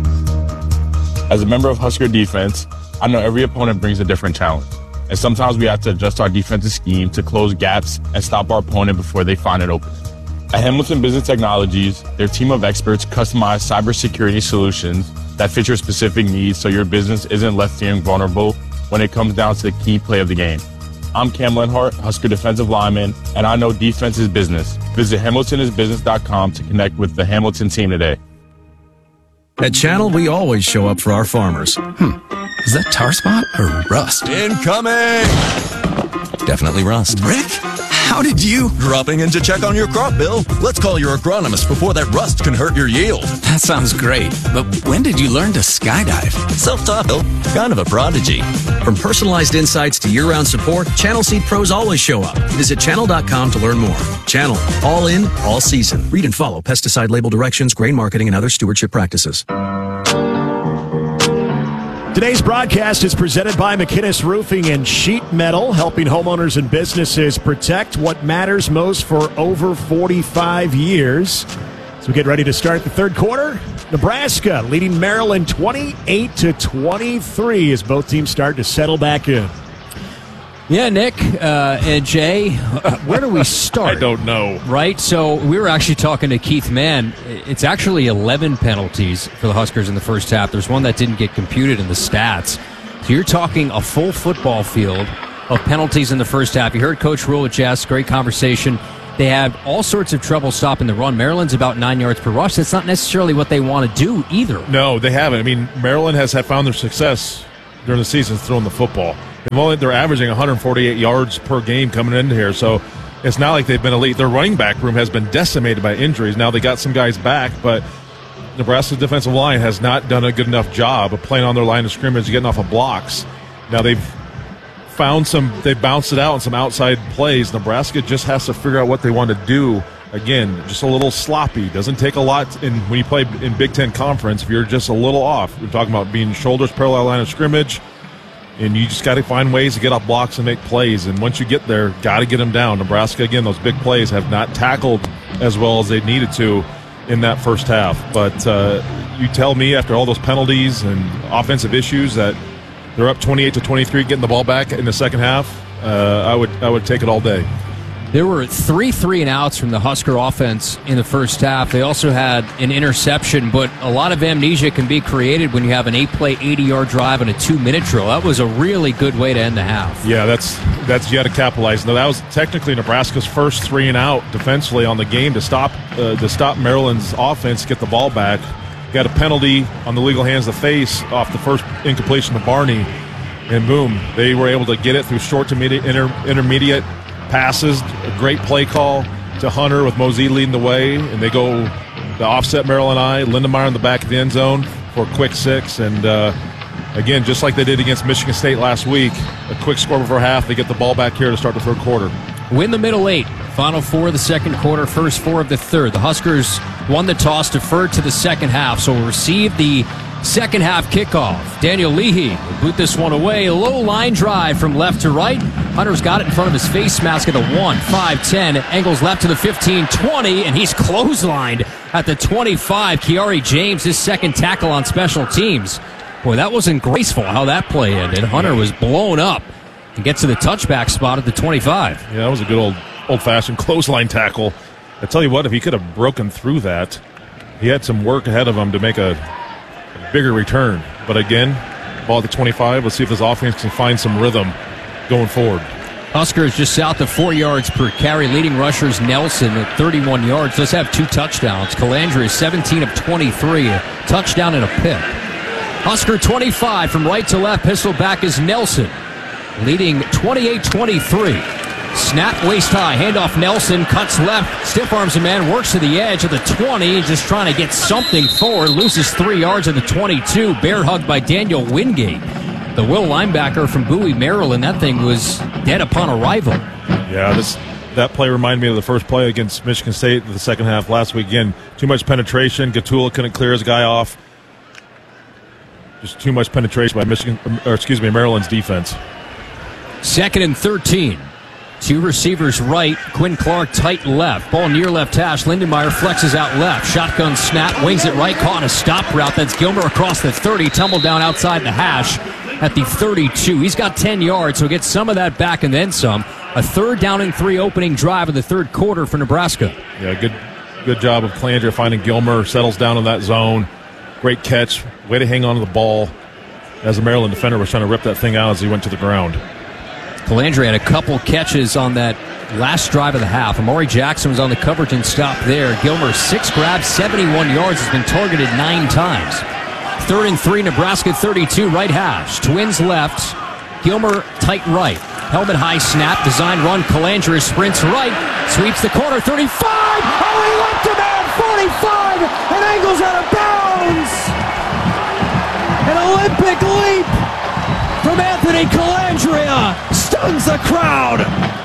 As a member of Husker defense, I know every opponent brings a different challenge. And sometimes we have to adjust our defensive scheme to close gaps and stop our opponent before they find an opening. At Hamilton Business Technologies, their team of experts customize cybersecurity solutions that fit your specific needs so your business isn't left feeling vulnerable when it comes down to the key play of the game. I'm Cam Lenhart, Husker defensive lineman, and I know defense is business. Visit hamilton is business dot com to connect with the Hamilton team today. At Channel, we always show up for our farmers. Hmm, is that tar spot or rust? Incoming! Definitely rust. Rick, how did you? Dropping in to check on your crop, Bill. Let's call your agronomist before that rust can hurt your yield. That sounds great, but when did you learn to skydive? Self-taught, Bill. Kind of a prodigy. From personalized insights to year-round support, Channel Seed pros always show up. Visit channel dot com to learn more. Channel, all in, all season. Read and follow pesticide label directions, grain marketing, and other stewardship practices. Today's broadcast is presented by McInnes Roofing and Sheet Metal, helping homeowners and businesses protect what matters most for over forty-five years. As we get ready to start the third quarter, Nebraska leading Maryland twenty-eight to twenty-three as both teams start to settle back in. Yeah, Nick uh, and Jay, where do we start? I don't know. Right? So we were actually talking to Keith Mann. It's actually eleven penalties for the Huskers in the first half. There's one that didn't get computed in the stats. So you're talking a full football field of penalties in the first half. You heard Coach Rule at Jazz, great conversation. They have all sorts of trouble stopping the run. Maryland's about nine yards per rush. That's not necessarily what they want to do either. No, they haven't. I mean, Maryland has had found their success during the season throwing the football. They've only, they're averaging one hundred forty-eight yards per game coming into here, so it's not like they've been elite. Their running back room has been decimated by injuries. Now they got some guys back, but Nebraska's defensive line has not done a good enough job of playing on their line of scrimmage, getting off of blocks. Now they've found some, they bounced it out in some outside plays. Nebraska just has to figure out what they want to do. Again, just a little sloppy. Doesn't take a lot in when you play in Big Ten Conference. If you're just a little off, we're talking about being shoulders parallel line of scrimmage, and you just got to find ways to get off blocks and make plays. And once you get there, got to get them down. Nebraska, again, those big plays have not tackled as well as they needed to in that first half. But uh, you tell me after all those penalties and offensive issues that they're up twenty-eight to twenty-three, getting the ball back in the second half. Uh, I would I would take it all day. There were three three and outs from the Husker offense in the first half. They also had an interception, but a lot of amnesia can be created when you have an eight-play, eighty-yard drive and a two-minute drill. That was a really good way to end the half. Yeah, that's that's you got to capitalize. Now that was technically Nebraska's first three and out defensively on the game to stop uh, to stop Maryland's offense, get the ball back. Got a penalty on the legal hands of face off the first incompletion to Barney, and boom, they were able to get it through short to mid, inter, intermediate passes. A great play call to Hunter with Mosey leading the way, and they go the offset Maryland eye, Lindemeyer in the back of the end zone for a quick six. And uh, again, just like they did against Michigan State last week, a quick score before half. They get the ball back here to start the third quarter. Win the middle eight. Final four of the second quarter, first four of the third. The Huskers won the toss, deferred to the second half, so will receive the second half kickoff. Daniel Leahy will boot this one away. A low line drive from left to right. Hunter's got it in front of his face mask at the one, five, ten. Angles left to the fifteen, twenty, and he's clotheslined at the twenty-five. Kiari James, his second tackle on special teams. Boy, that wasn't graceful how that play ended. Hunter was blown up and gets to the touchback spot at the twenty-five. Yeah, that was a good old old-fashioned clothesline tackle. I tell you what, if he could have broken through that, he had some work ahead of him to make a, a bigger return. But again, ball at the twenty-five. Let's see if this offense can find some rhythm going forward. Huskers just south of four yards per carry. Leading rushers Nelson at thirty-one yards. Does have two touchdowns. Calandra is seventeen of twenty-three. A touchdown and a pick. Husker twenty-five from right to left. Pistol back is Nelson, leading twenty-eight twenty-three. Snap waist high, handoff Nelson, cuts left, stiff arms a man, works to the edge of the twenty, just trying to get something forward, loses three yards at the twenty-two, bear hugged by Daniel Wingate, the Will linebacker from Bowie, Maryland. That thing was dead upon arrival. Yeah, this that play reminded me of the first play against Michigan State in the second half last week. Again, too much penetration. Gatula couldn't clear his guy off. Just too much penetration by Michigan, or excuse me, Maryland's defense. Second and thirteen. Two receivers right, Quinn Clark tight left. Ball near left hash. Lindenmeyer flexes out left. Shotgun snap, wings it right, caught a stop route. That's Gilmer across the thirty, tumbled down outside the hash at the thirty-two. He's got ten yards, so get some of that back and then some. A third down and three opening drive of the third quarter for Nebraska. Yeah, good good job of Calandra finding Gilmer, settles down in that zone. Great catch, way to hang on to the ball as the Maryland defender was trying to rip that thing out as he went to the ground. Calandra had a couple catches on that last drive of the half. Amari Jackson was on the coverage and stopped there. Gilmer, six grabs, seventy-one yards, has been targeted nine times. Third and three, Nebraska thirty-two, right hash. Twins left, Gilmer tight right. Helmet high snap, design run. Calandra sprints right, sweeps the corner, thirty-five. Oh, he left him at forty-five, and angles out of bounds. An Olympic leap from Anthony Calandria stuns the crowd.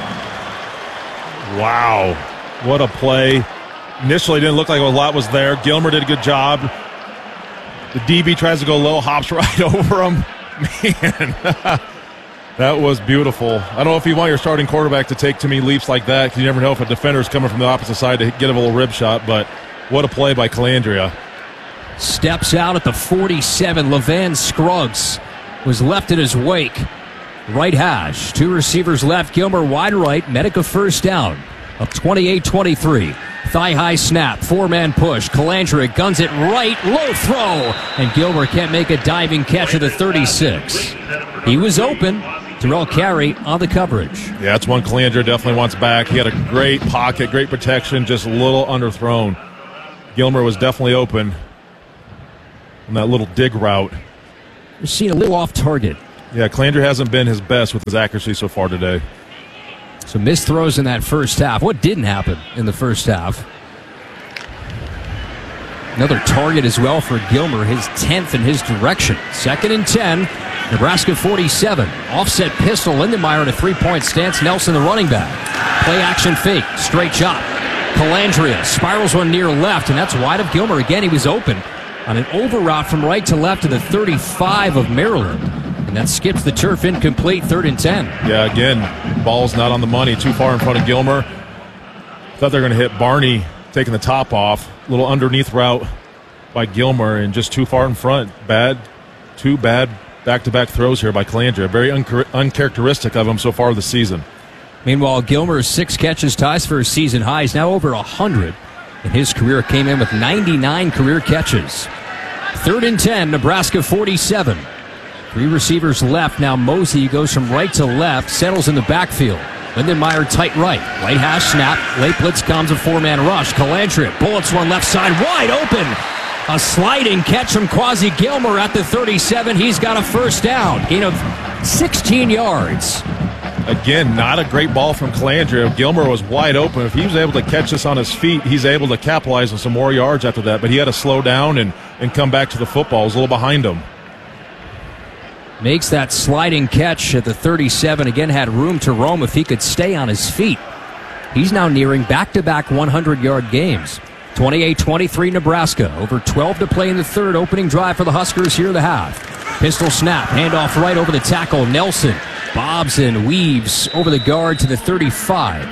Wow, what a play. Initially didn't look like a lot was there. Gilmer did a good job. The D B tries to go low, hops right over him. Man, that was beautiful. I don't know if you want your starting quarterback to take too many leaps like that, because you never know if a defender is coming from the opposite side to get a little rib shot, but what a play by Calandria. Steps out at the forty-seven. Levan Scruggs was left in his wake. Right hash. Two receivers left. Gilmer wide right. Medica first down. Up twenty-eight twenty-three. Thigh-high snap. Four-man push. Calandra guns it right. Low throw. And Gilmer can't make a diving catch at the thirty-six. He was open. Terrell Carey on the coverage. Yeah, that's one Calandra definitely wants back. He had a great pocket, great protection, just a little underthrown. Gilmer was definitely open on that little dig route. We're seeing a little off target. Yeah, Calandra hasn't been his best with his accuracy so far today. So missed throws in that first half. What didn't happen in the first half? Another target as well for Gilmer, his tenth in his direction. Second and ten, Nebraska forty-seven. Offset pistol, Lindenmeyer in a three-point stance. Nelson, the running back. Play action fake, straight shot. Calandria spirals one near left, and that's wide of Gilmer. Again, he was open on an over route from right to left to the thirty-five of Maryland. And that skips the turf, incomplete, third and ten. Yeah, again, ball's not on the money, too far in front of Gilmer. Thought they were going to hit Barney taking the top off. Little underneath route by Gilmer and just too far in front. Bad, two bad back-to-back throws here by Calandria. Very unchar- uncharacteristic of him so far this season. Meanwhile, Gilmer's six catches ties for his season high. He's now over one hundred. In his career, came in with ninety-nine career catches. Third and ten, Nebraska forty-seven. Three receivers left. Now Mosey goes from right to left, settles in the backfield. Lindenmeyer tight right. Right hash snap. Late blitz comes, a four-man rush. Calandria bullets one left side, wide open. A sliding catch from Quasi Gilmer at the thirty-seven. He's got a first down. Gain of sixteen yards. Again, not a great ball from Calandria. Gilmer was wide open. If he was able to catch this on his feet, he's able to capitalize on some more yards after that. But he had to slow down and, and come back to the football. It was a little behind him. Makes that sliding catch at the thirty-seven. Again, had room to roam if he could stay on his feet. He's now nearing back-to-back hundred-yard games. twenty-eight twenty-three Nebraska. Over twelve to play in the third. Opening drive for the Huskers here in the half. Pistol snap. Handoff right over the tackle. Nelson bobs and weaves over the guard to the thirty-five.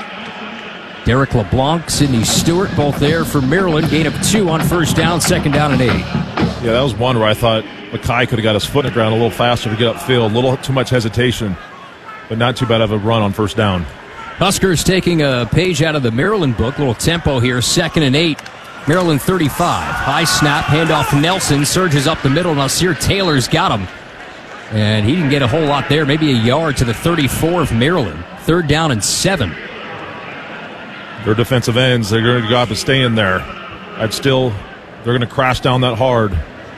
Derek LeBlanc, Sidney Stewart, both there for Maryland. Gain of two on first down, second down and eight. Yeah, that was one where I thought Mackay could have got his foot in the ground a little faster to get upfield. A little too much hesitation, but not too bad of a run on first down. Huskers taking a page out of the Maryland book. Little tempo here, second and eight. Maryland thirty-five. High snap, handoff to Nelson. Surges up the middle. Nasir Taylor's got him. And he didn't get a whole lot there. Maybe a yard to the thirty-four of Maryland. Third down and seven. Their defensive ends, they're going to go out to stay in there. I'd still, they're going to crash down that hard.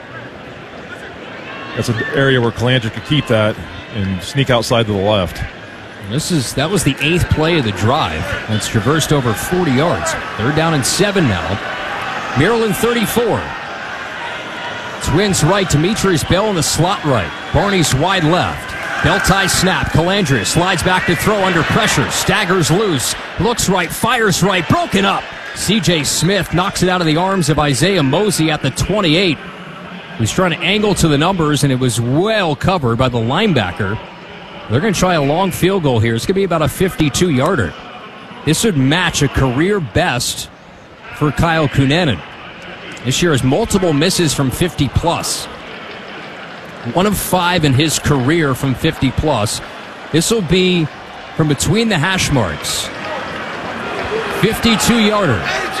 That's an area where Calandria could keep that and sneak outside to the left. This is that was the eighth play of the drive. It's traversed over forty yards. Third down and seven now. Maryland thirty-four. Twins right. Demetrius Bell in the slot right. Barney's wide left. Bell ties snap. Calandria slides back to throw under pressure. Staggers loose. Looks right. Fires right. Broken up. C J Smith knocks it out of the arms of Isaiah Mosey at the twenty-eight. He's trying to angle to the numbers, and it was well covered by the linebacker. They're going to try a long field goal here. It's going to be about a fifty-two-yarder. This would match a career best for Kyle Kunanen. This year has multiple misses from fifty-plus. One of five in his career from fifty-plus. This will be from between the hash marks. fifty-two-yarder.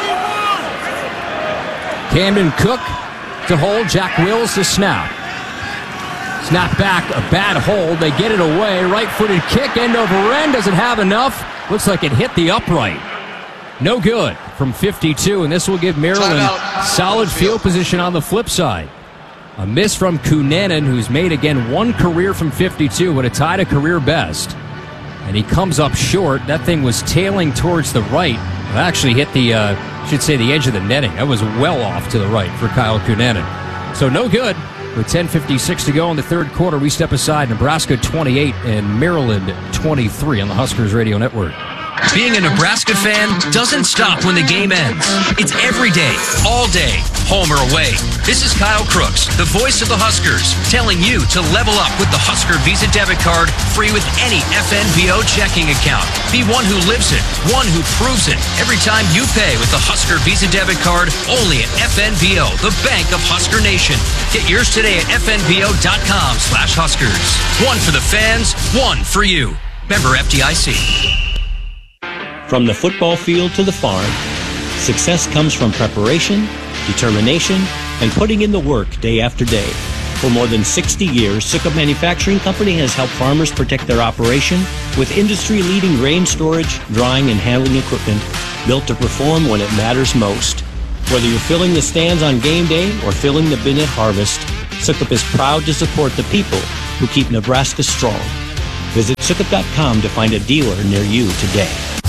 Camden Cook to hold. Jack Wills to snap. Snap back, a bad hold. They get it away. Right-footed kick, end over end. Doesn't have enough. Looks like it hit the upright. No good from fifty-two, and this will give Maryland solid field position on the flip side. A miss from Kunanen, who's made, again, one career from fifty-two, would have tied a career best. And he comes up short. That thing was tailing towards the right. It actually hit the, uh, should say, the edge of the netting. That was well off to the right for Kyle Kunanen. So no good. With ten fifty-six to go in the third quarter, we step aside. Nebraska twenty-eight and Maryland twenty-three on the Huskers Radio Network. Being a Nebraska fan doesn't stop when the game ends. It's every day, all day, home or away. This is Kyle Crooks, the voice of the Huskers, telling you to level up with the Husker Visa debit card, free with any F N B O checking account. Be one who lives it, one who proves it. Every time you pay with the Husker Visa debit card, only at F N B O, the bank of Husker Nation. Get yours today at F N B O dot com slash Huskers. One for the fans, one for you. Member F D I C. From the football field to the farm, success comes from preparation, determination, and putting in the work day after day. For more than sixty years, Sukup Manufacturing Company has helped farmers protect their operation with industry-leading grain storage, drying, and handling equipment built to perform when it matters most. Whether you're filling the stands on game day or filling the bin at harvest, Sukup is proud to support the people who keep Nebraska strong. Visit sukup dot com to find a dealer near you today.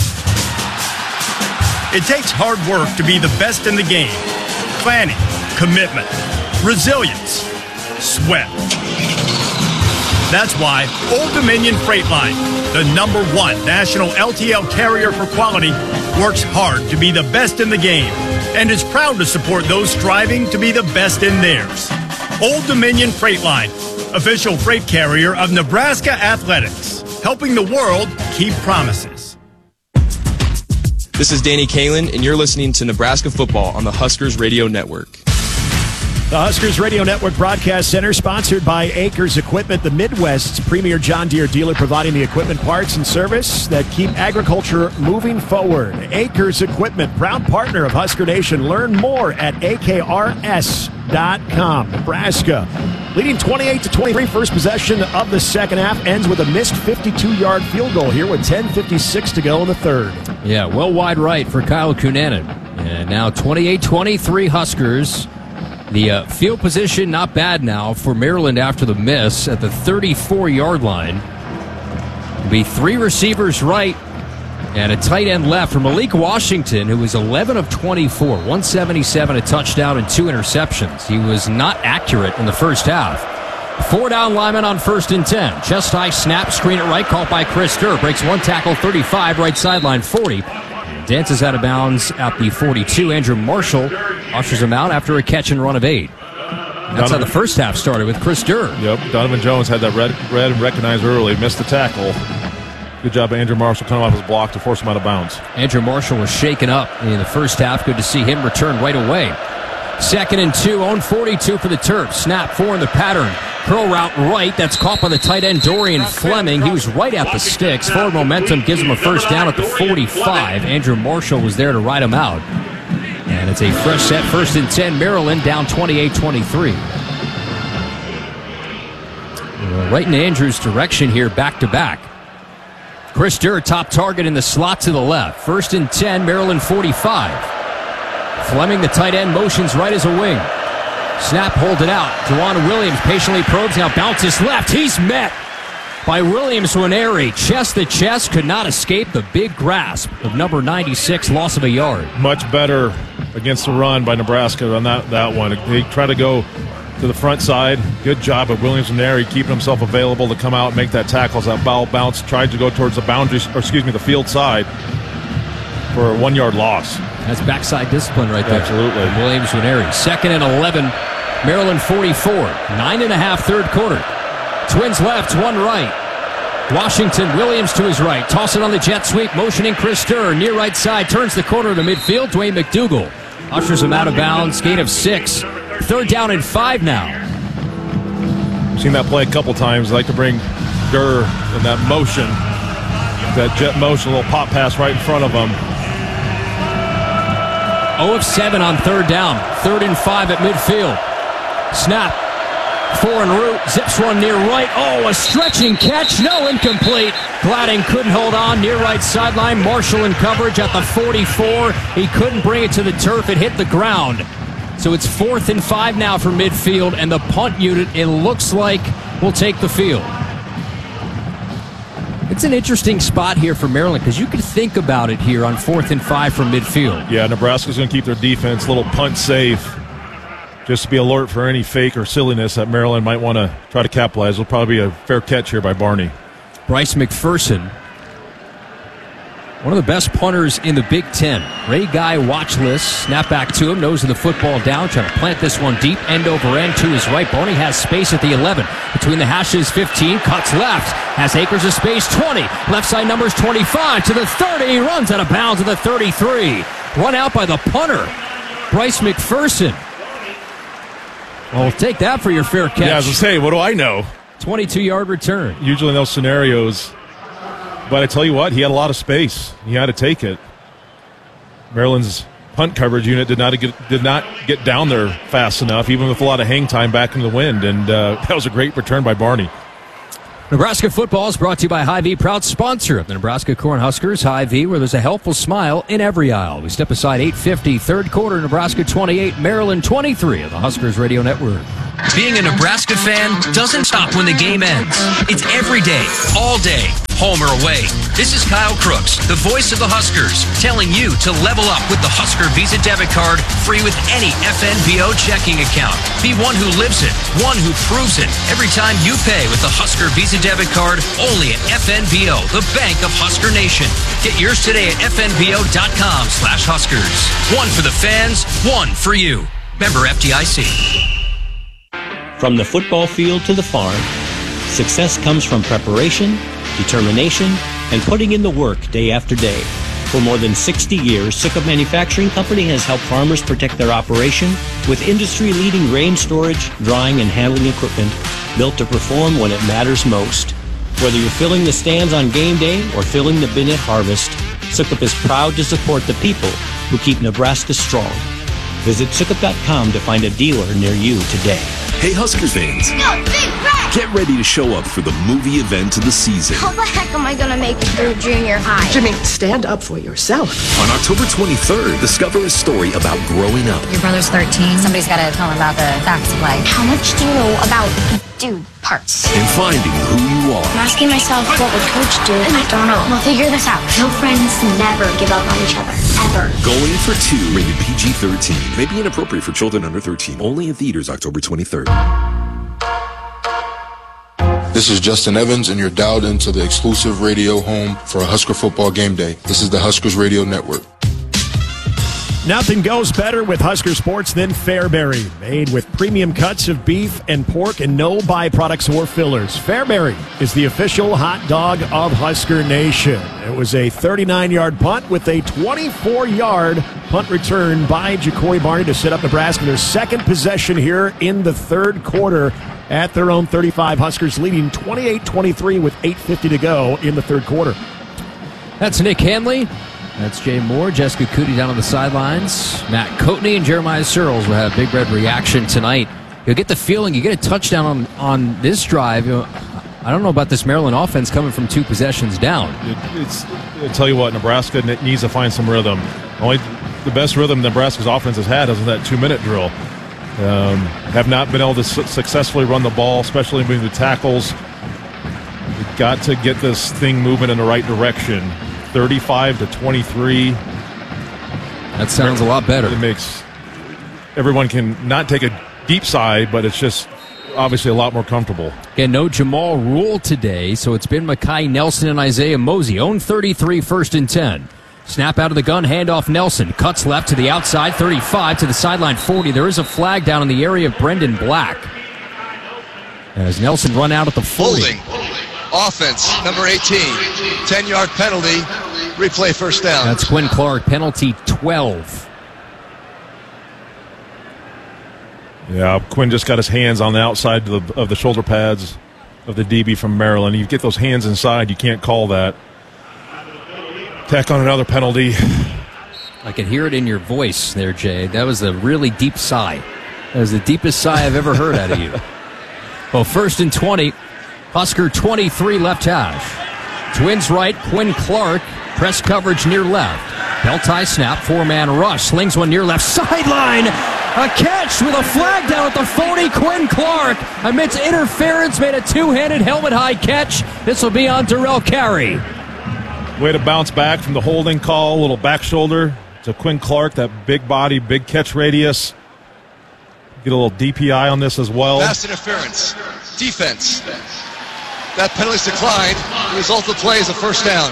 It takes hard work to be the best in the game. Planning, commitment, resilience, sweat. That's why Old Dominion Freight Line, the number one national L T L carrier for quality, works hard to be the best in the game and is proud to support those striving to be the best in theirs. Old Dominion Freight Line, official freight carrier of Nebraska Athletics, helping the world keep promises. This is Danny Kalin, and you're listening to Nebraska Football on the Huskers Radio Network. The Huskers Radio Network Broadcast Center, sponsored by Acres Equipment, the Midwest's premier John Deere dealer, providing the equipment, parts, and service that keep agriculture moving forward. Acres Equipment, proud partner of Husker Nation. Learn more at A K R S dot com. Nebraska leading twenty-eight to twenty-three. First possession of the second half ends with a missed fifty-two-yard field goal here with ten fifty-six to go in the third. Yeah, well wide right for Kyle Cunanan. And now twenty-eight twenty-three Huskers. The uh, field position not bad now for Maryland after the miss at the thirty-four-yard line. It'll be three receivers right and a tight end left for Malik Washington, who was eleven of twenty-four, one seventy-seven, a touchdown, and two interceptions. He was not accurate in the first half. Four down linemen on first and ten. Chest high snap, screen at right, caught by Chris Durr. Breaks one tackle, thirty-five, right sideline, forty. Dances out of bounds at the forty-two. Andrew Marshall ushers him out after a catch and run of eight. That's Donovan, how the first half started with Chris Durr. Yep, Donovan Jones had that red, red and recognized early, missed the tackle. Good job of Andrew Marshall coming off his block to force him out of bounds. Andrew Marshall was shaken up in the first half. Good to see him return right away. Second and two, own forty-two for the Terps. Snap four in the pattern. Curl route right. That's caught by the tight end Dorian Fleming. He was right at the sticks. Forward momentum gives him a first down at the forty-five. Andrew Marshall was there to ride him out. And it's a fresh set, first and ten. Maryland down twenty-eight twenty-three. Right in Andrew's direction here, back to back. Chris Durr, top target in the slot to the left. First and ten, Maryland forty-five. Fleming, the tight end, motions right as a wing. Snap, hold it out. Juwan Williams patiently probes, now bounces left. He's met by Williams Nwaneri. Chest to chest, could not escape the big grasp of number ninety-six, loss of a yard. Much better against the run by Nebraska on that, that one. They try to go to the front side. Good job of Williams Nwaneri keeping himself available to come out and make that tackle as that ball bounce. Tried to go towards the boundary, or excuse me, the field side for a one-yard loss. That's backside discipline right there. Absolutely. Williams Nwaneri. Second and eleven, Maryland forty-four. Nine and a half, third quarter. Twins left, one right. Washington, Williams to his right. Toss it on the jet sweep, motioning Chris Durr. Near right side, turns the corner to midfield. Dwayne McDougal ushers him out of bounds. Gain of six. Third down and five now. Seen that play a couple times. I like to bring Durr in that motion. That jet motion, a little pop pass right in front of him. oh of seven on third down. Third and five at midfield. Snap. Four en route. Zips one near right. Oh, a stretching catch. No, incomplete. Gladding couldn't hold on. Near right sideline. Marshall in coverage at the forty-four. He couldn't bring it to the turf. It hit the ground. So it's fourth and five now for midfield. And the punt unit, it looks like, will take the field. It's an interesting spot here for Maryland because you could think about it here on fourth and five from midfield. Yeah, Nebraska's going to keep their defense a little punt safe. Just to be alert for any fake or silliness that Maryland might want to try to capitalize. It'll probably be a fair catch here by Barney. Bryce McPherson, one of the best punters in the Big Ten. Ray Guy watch list. Snap back to him. Nose of the football down. Trying to plant this one deep. End over end to his right. Barney has space at the eleven. Between the hashes, fifteen. Cuts left. Has acres of space. twenty. Left side numbers twenty-five to the thirty. He runs out of bounds at the thirty-three. Run out by the punter, Bryce McPherson. Well, take that for your fair catch. Yeah, I was going to say, what do I know? twenty-two-yard return. Usually in those scenarios. But I tell you what, he had a lot of space. He had to take it. Maryland's punt coverage unit did not get, did not get down there fast enough, even with a lot of hang time back in the wind. And uh, that was a great return by Barney. Nebraska football is brought to you by Hy-Vee, proud sponsor of the Nebraska Cornhuskers. Hy-Vee, where there's a helpful smile in every aisle. We step aside eight fifty, third quarter, Nebraska twenty-eight, Maryland twenty-three of the Huskers Radio Network. Being a Nebraska fan doesn't stop when the game ends. It's every day, all day, home or away. This is Kyle Crooks, the voice of the Huskers, telling you to level up with the Husker Visa debit card, free with any F N B O checking account. Be one who lives it, one who proves it. Every time you pay with the Husker Visa debit card, only at F N B O, the bank of Husker Nation. Get yours today at fnbo.com slash Huskers. One for the fans, one for you. Member F D I C. From the football field to the farm, success comes from preparation, determination, and putting in the work day after day. For more than sixty years, Sukup Manufacturing Company has helped farmers protect their operation with industry-leading grain storage, drying, and handling equipment built to perform when it matters most. Whether you're filling the stands on game day or filling the bin at harvest, Sukup is proud to support the people who keep Nebraska strong. Visit sukup dot com to find a dealer near you today. Hey Huskers fans, Go Big Red! get ready to show up for the movie event of the season. How the heck am I gonna make it through junior high? Jimmy, stand up for yourself. On October twenty-third, discover a story about growing up. Your brother's thirteen. Somebody's got to tell him about the facts of life. How much do you know about dude parts? And finding who you are. I'm asking myself, what would Coach do? I don't know. We'll figure this out. Real friends never give up on each other. Ever. Going for two, rated P G thirteen. May be inappropriate for children under thirteen. Only in theaters October twenty-third. This is Justin Evans, and you're dialed into the exclusive radio home for a Husker football game day. This is the Huskers Radio Network. Nothing goes better with Husker Sports than Fairbury, made with premium cuts of beef and pork and no byproducts or fillers. Fairbury is the official hot dog of Husker Nation. It was a thirty-nine-yard punt with a twenty-four-yard punt return by Ja'Cory Barney to set up Nebraska their second possession here in the third quarter at their own thirty-five. Huskers leading twenty-eight twenty-three with eight fifty to go in the third quarter. That's Nick Hanley. That's Jay Moore, Jessica Cootie down on the sidelines. Matt Coatney and Jeremiah Searles will have Big Red reaction tonight. You'll get the feeling, you get a touchdown on, on this drive. You know, I don't know about this Maryland offense coming from two possessions down. It, it's, I'll tell you what, Nebraska needs to find some rhythm. Only the best rhythm Nebraska's offense has had is that two-minute drill. Um, have not been able to su- successfully run the ball, especially moving the tackles. You've got to get this thing moving in the right direction. thirty-five to twenty-three. That sounds a lot better. It makes everyone can not take a deep sigh, but it's just obviously a lot more comfortable. Again, no Jamal Rule today, so it's been Mekhi Nelson and Isaiah Mosey. Own thirty-three, first and ten. Snap out of the gun, handoff Nelson. Cuts left to the outside, thirty-five to the sideline, forty. There is a flag down in the area of Brendan Black. As Nelson run out at the forty. Holding. Offense, number eighteen. ten-yard penalty. Replay first down. That's Quinn Clark, penalty twelve. Yeah, Quinn just got his hands on the outside of the, of the shoulder pads of the D B from Maryland. You get those hands inside, you can't call that. Tack on another penalty. I can hear it in your voice there, Jay. That was a really deep sigh. That was the deepest sigh I've ever heard out of you. Well, first and twenty. Husker twenty-three left hash. Twins right, Quinn Clark. Press coverage near left. Belt tie snap, four-man rush. Slings one near left sideline. A catch with a flag down at the forty. Quinn Clark, amidst interference, made a two-handed helmet-high catch. This will be on Darrell Carey. Way to bounce back from the holding call. A little back shoulder to Quinn Clark. That big body, big catch radius. Get a little D P I on this as well. Pass interference. Defense. That penalty's declined. The result of the play is a first down.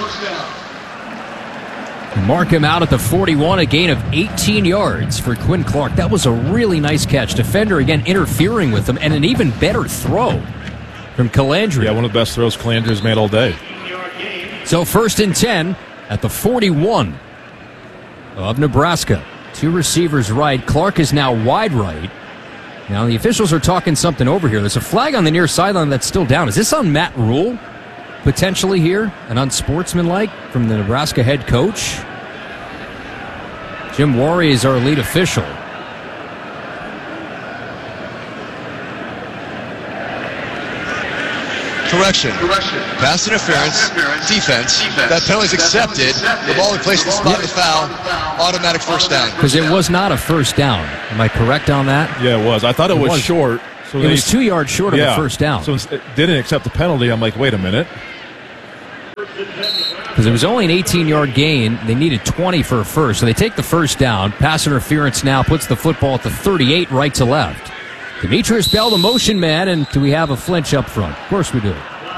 Mark him out at the forty-one, a gain of eighteen yards for Quinn Clark. That was a really nice catch. Defender, again, interfering with him, and an even better throw from Calandria. Yeah, one of the best throws Calandria's made all day. So first and ten at the forty-one of Nebraska. Two receivers right. Clark is now wide right. Now the officials are talking something over here. There's a flag on the near sideline that's still down. Is this on Matt Rule? Potentially here, and unsportsmanlike from the Nebraska head coach. Jim Worry is our lead official. Correction. Pass interference, defense. That penalty's accepted. The ball in place in the spot of the foul. Automatic first down. Because it was not a first down. Am I correct on that? Yeah, it was. I thought it, It was, was. short. So It they- was two yards short of yeah. a first down. So it didn't accept the penalty. I'm like, wait a minute. Because it was only an eighteen-yard gain. They needed twenty for a first. So they take the first down. Pass interference now puts the football at the thirty-eight, right to left. Demetrius Bell, the motion man, and do we have a flinch up front? Of course we do.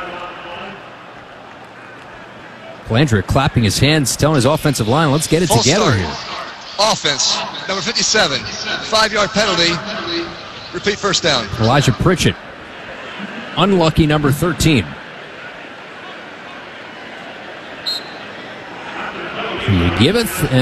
Calandra clapping his hands, telling his offensive line, let's get it Full together start. here. Offense, number fifty-seven. Five-yard penalty. Repeat first down. Elijah Pritchett, unlucky number thirteen. He giveth